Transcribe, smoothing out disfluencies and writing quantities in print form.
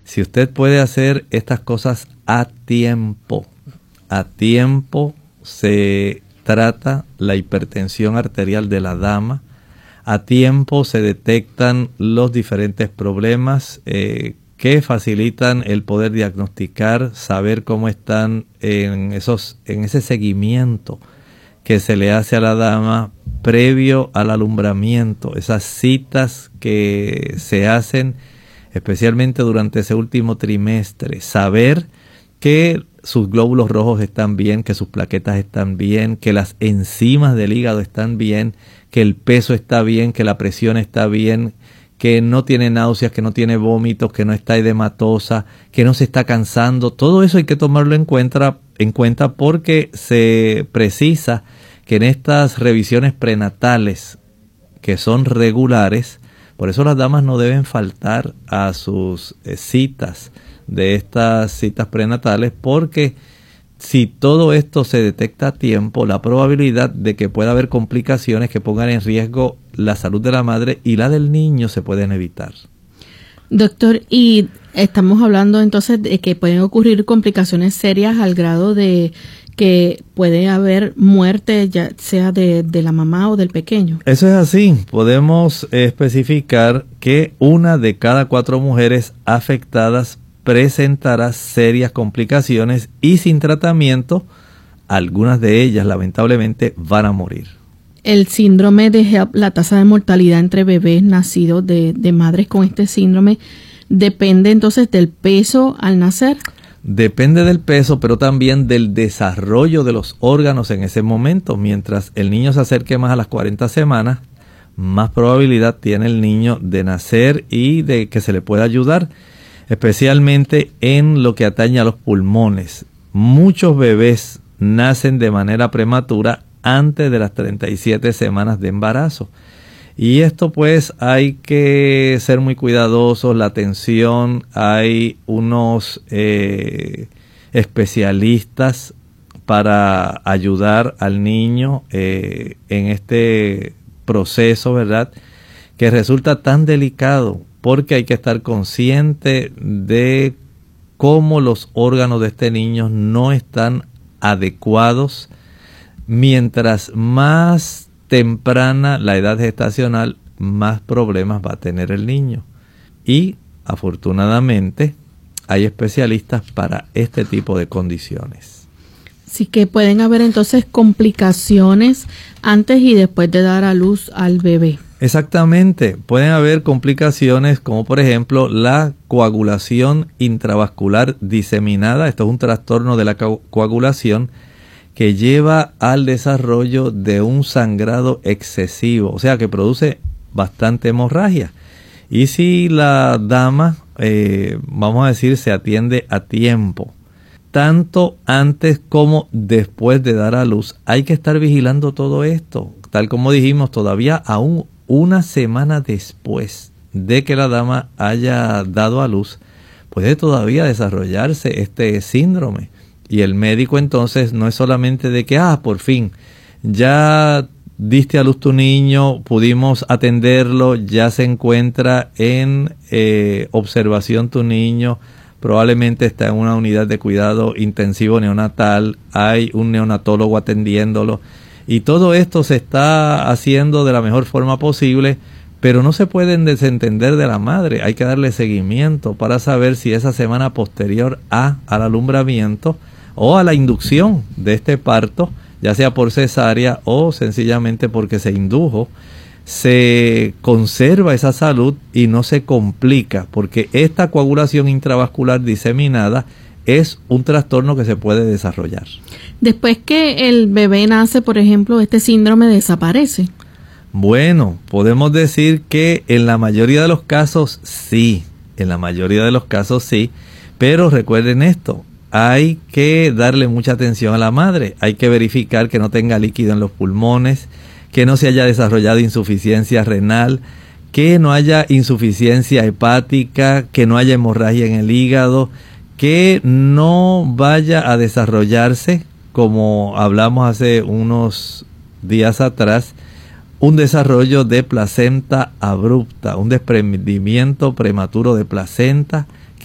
Si usted puede hacer estas cosas a tiempo se trata la hipertensión arterial de la dama, a tiempo se detectan los diferentes problemas que facilitan el poder diagnosticar, saber cómo están en ese seguimiento que se le hace a la dama previo al alumbramiento, esas citas que se hacen especialmente durante ese último trimestre, saber que sus glóbulos rojos están bien, que sus plaquetas están bien, que las enzimas del hígado están bien, que el peso está bien, que la presión está bien, que no tiene náuseas, que no tiene vómitos, que no está edematosa, que no se está cansando. Todo eso hay que tomarlo en cuenta porque se precisa que en estas revisiones prenatales, que son regulares, por eso las damas no deben faltar a sus citas de estas citas prenatales, porque si todo esto se detecta a tiempo, la probabilidad de que pueda haber complicaciones que pongan en riesgo la salud de la madre y la del niño se pueden evitar. Doctor, y estamos hablando entonces de que pueden ocurrir complicaciones serias al grado de que puede haber muerte, ya sea de la mamá o del pequeño. Eso es así. Podemos especificar que 1 de cada 4 mujeres afectadas presentará serias complicaciones y sin tratamiento, algunas de ellas lamentablemente van a morir. El síndrome de HELP, la tasa de mortalidad entre bebés nacidos de madres con este síndrome, ¿depende entonces del peso al nacer? Depende del peso, pero también del desarrollo de los órganos en ese momento. Mientras el niño se acerque más a las 40 semanas, más probabilidad tiene el niño de nacer y de que se le pueda ayudar, especialmente en lo que atañe a los pulmones. Muchos bebés nacen de manera prematura antes de las 37 semanas de embarazo. Y esto pues hay que ser muy cuidadosos, la atención, hay unos especialistas para ayudar al niño en este proceso, ¿verdad? Que resulta tan delicado porque hay que estar consciente de cómo los órganos de este niño no están adecuados. Mientras más temprana la edad gestacional, más problemas va a tener el niño. Y afortunadamente hay especialistas para este tipo de condiciones. Sí, que pueden haber entonces complicaciones antes y después de dar a luz al bebé. Exactamente, pueden haber complicaciones como por ejemplo la coagulación intravascular diseminada. Esto es un trastorno de la coagulación que lleva al desarrollo de un sangrado excesivo, o sea que produce bastante hemorragia. Y si la dama, vamos a decir, se atiende a tiempo, tanto antes como después de dar a luz, hay que estar vigilando todo esto. Tal como dijimos, todavía aún 1 semana después de que la dama haya dado a luz, puede todavía desarrollarse este síndrome. Y el médico entonces no es solamente de que, por fin, ya diste a luz tu niño, pudimos atenderlo, ya se encuentra en observación tu niño, probablemente está en una unidad de cuidado intensivo neonatal, hay un neonatólogo atendiéndolo, y todo esto se está haciendo de la mejor forma posible, pero no se pueden desentender de la madre, hay que darle seguimiento para saber si esa semana posterior al alumbramiento o a la inducción de este parto, ya sea por cesárea o sencillamente porque se indujo, se conserva esa salud y no se complica, porque esta coagulación intravascular diseminada es un trastorno que se puede desarrollar. Después que el bebé nace, por ejemplo, ¿este síndrome desaparece? Bueno, podemos decir que en la mayoría de los casos sí, pero recuerden esto, hay que darle mucha atención a la madre, hay que verificar que no tenga líquido en los pulmones, que no se haya desarrollado insuficiencia renal, que no haya insuficiencia hepática, que no haya hemorragia en el hígado, que no vaya a desarrollarse, como hablamos hace unos días atrás, un desarrollo de placenta abrupta, un desprendimiento prematuro de placenta,